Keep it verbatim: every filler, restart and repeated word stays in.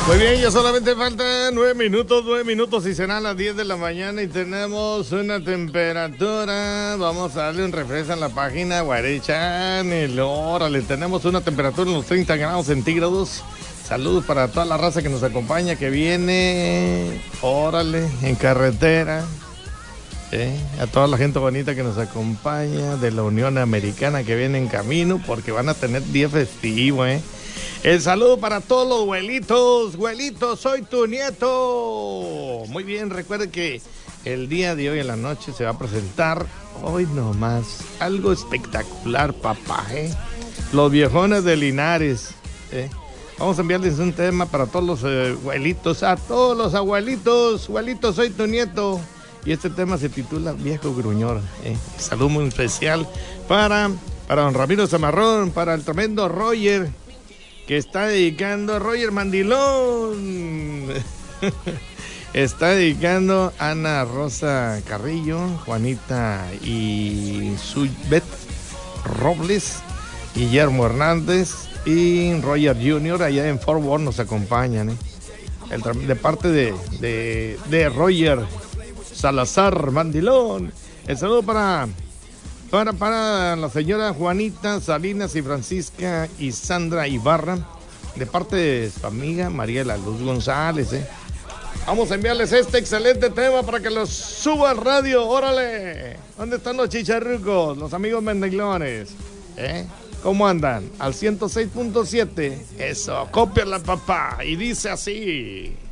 Muy bien, ya solamente faltan nueve minutos, nueve minutos y serán las diez de la mañana y tenemos una temperatura. Vamos a darle un refresh a la página Guarey Channel. Órale, tenemos una temperatura en los treinta grados centígrados. Saludos para toda la raza que nos acompaña, que viene, órale, en carretera. ¿Eh? A toda la gente bonita que nos acompaña de la Unión Americana que viene en camino porque van a tener día festivo, ¿eh? El saludo para todos los abuelitos. Abuelitos, soy tu nieto. Muy bien, recuerden que el día de hoy en la noche se va a presentar, hoy nomás, algo espectacular, papá, ¿eh? Los viejones de Linares, ¿eh? Vamos a enviarles un tema para todos los eh, abuelitos, a todos los abuelitos. Abuelitos, soy tu nieto. Y este tema se titula Viejo Gruñón, ¿eh? Saludo muy especial para, para don Ramiro Zamarrón, para el tremendo Roger, que está dedicando, Roger Mandilón, está dedicando a Ana Rosa Carrillo, Juanita y Suybet Robles, Guillermo Hernández y Roger junior allá en Fort Worth nos acompañan, ¿eh? El, de parte de, de, de Roger Salazar Mandilón. El saludo para... Para, para la señora Juanita Salinas y Francisca y Sandra Ibarra, de parte de su amiga María de la Luz González, ¿eh? Vamos a enviarles este excelente tema para que los suba al radio. ¡Órale! ¿Dónde están los chicharrucos? Los amigos mendeglones, ¿eh? ¿Cómo andan? Al ciento seis punto siete. Eso, cópiala, papá. Y dice así.